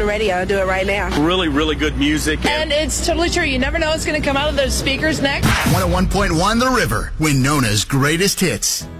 ready. I'll do it right now. Really, really good music. And it's totally true. You never know what's going to come out of those speakers next. 101.1 The River, Winona's greatest hits.